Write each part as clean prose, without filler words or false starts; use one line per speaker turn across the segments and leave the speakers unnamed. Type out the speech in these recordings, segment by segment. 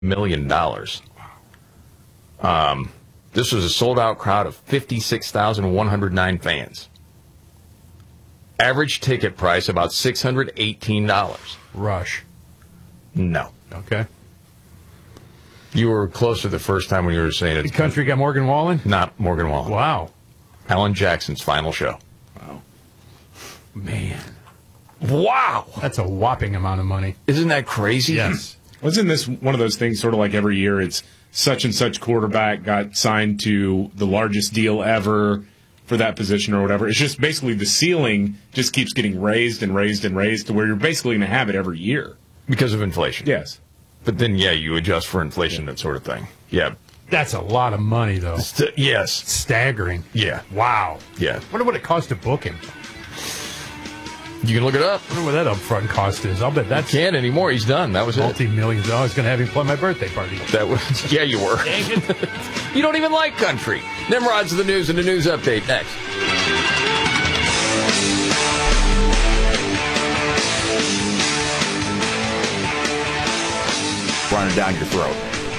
million. This was a sold-out crowd of 56,109 fans. Average ticket price about $618.
Rush.
No.
Okay.
You were closer the first time when you were saying it.
The country got Morgan Wallen?
Not Morgan Wallen.
Wow.
Alan Jackson's final show.
Wow. Man.
Wow.
That's a whopping amount of money.
Isn't that crazy?
Yes.
Wasn't this one of those things sort of like every year it's such and such quarterback got signed to the largest deal ever for that position or whatever? It's just basically the ceiling just keeps getting raised and raised and raised to where you're basically going to have it every year.
Because of inflation.
Yes.
But then, yeah, you adjust for inflation, that sort of thing. Yeah.
That's a lot of money, though.
Yes.
Staggering.
Yeah.
Wow.
Yeah.
Wonder what it costs to book him.
You can look it up.
I wonder what that upfront cost is. I'll bet that's...
Can't anymore. He's done. That was
multi-millions. I was going to have him play my birthday party.
That was... Yeah, you were.
Dang it.
You don't even like country. Nimrod's the news and the news update next.
Running down your throat.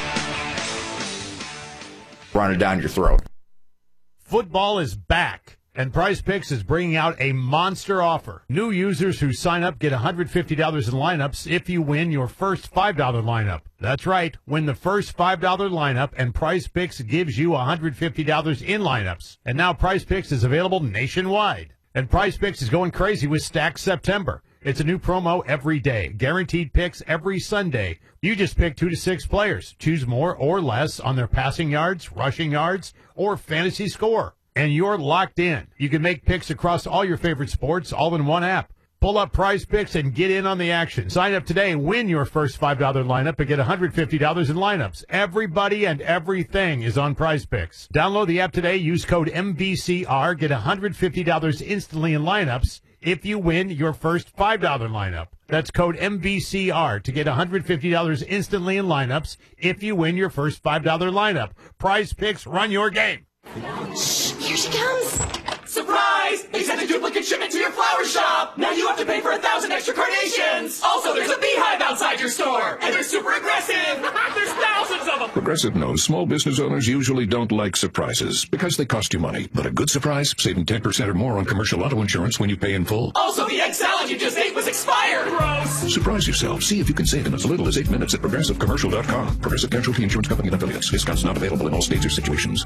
Running down your throat.
Football is back, and Prize Picks is bringing out a monster offer. New users who sign up get $150 in lineups if you win your first $5 lineup. That's right, win the first $5 lineup, and Prize Picks gives you $150 in lineups. And now Prize Picks is available nationwide. And Prize Picks is going crazy with Stack September. It's a new promo every day. Guaranteed picks every Sunday. You just pick 2 to 6 players. Choose more or less on their passing yards, rushing yards, or fantasy score. And you're locked in. You can make picks across all your favorite sports all in one app. Pull up Prize Picks and get in on the action. Sign up today, win your first $5 lineup, and get $150 in lineups. Everybody and everything is on Prize Picks. Download the app today. Use code MVCR. Get $150 instantly in lineups if you win your first $5 lineup. That's code MVCR to get $150 instantly in lineups if you win your first $5 lineup. Prize Picks, run your game.
Shh, here she comes. Surprise! They sent a duplicate shipment to your flower shop. Now you have to pay for 1,000 extra carnations. Also, there's a beehive outside your store. And they're super aggressive. There's thousands of them.
Progressive knows small business owners usually don't like surprises because they cost you money. But a good surprise, saving 10% or more on commercial auto insurance when you pay in full.
Also, the egg salad you just ate was expired. Gross.
Surprise yourself. See if you can save in as little as 8 minutes at ProgressiveCommercial.com. Progressive Casualty Insurance Company and Affiliates. Discounts not available in all states or situations.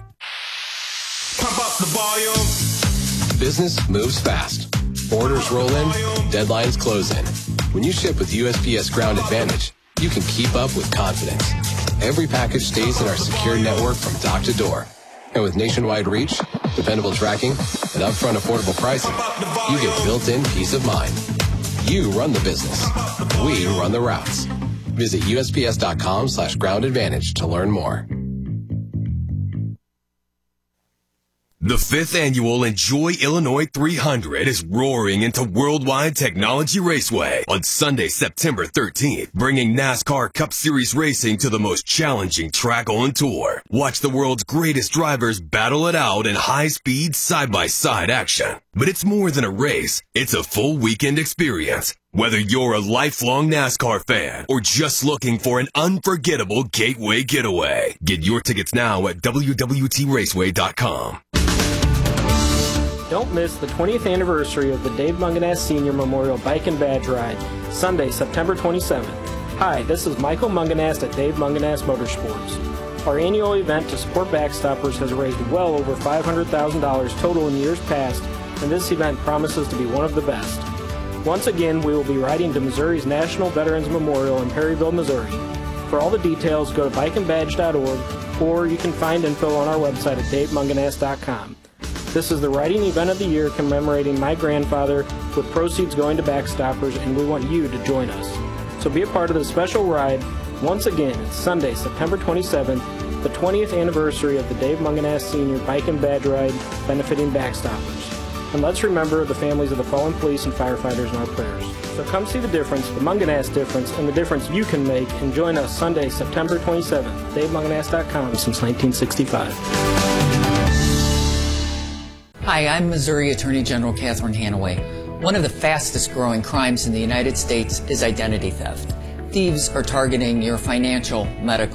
Pump up the volume.
Business moves fast. Orders roll in, deadlines close in. When you ship with USPS Ground Advantage, you can keep up with confidence. Every package stays in our secure network from dock to door. And with nationwide reach, dependable tracking, and upfront affordable pricing, you get built-in peace of mind. You run the business. We run the routes. Visit USPS.com/Ground Advantage to learn more.
The 5th annual Enjoy Illinois 300 is roaring into Worldwide Technology Raceway on Sunday, September 13th, bringing NASCAR Cup Series racing to the most challenging track on tour. Watch the world's greatest drivers battle it out in high-speed, side-by-side action. But it's more than a race. It's a full weekend experience. Whether you're a lifelong NASCAR fan or just looking for an unforgettable gateway getaway, get your tickets now at WWTRaceway.com.
Don't miss the 20th anniversary of the Dave Munganast Senior Memorial Bike and Badge Ride, Sunday, September 27th. Hi, this is Michael Munganast at Dave Munganast Motorsports. Our annual event to support Backstoppers has raised well over $500,000 total in years past, and this event promises to be one of the best. Once again, we will be riding to Missouri's National Veterans Memorial in Perryville, Missouri. For all the details, go to bikeandbadge.org, or you can find info on our website at davemunganast.com. This is the riding event of the year commemorating my grandfather, with proceeds going to Backstoppers, and we want you to join us. So be a part of the special ride. Once again, it's Sunday, September 27th, the 20th anniversary of the Dave Munganast Senior Bike and Badge Ride benefiting Backstoppers. And let's remember the families of the fallen police and firefighters in our prayers. So come see the difference, the Munganast difference, and the difference you can make, and join us Sunday, September 27th, DaveMunganast.com since 1965.
Hi, I'm Missouri Attorney General Catherine Hanaway. One of the fastest growing crimes in the United States is identity theft. thieves are targeting your financial, medical,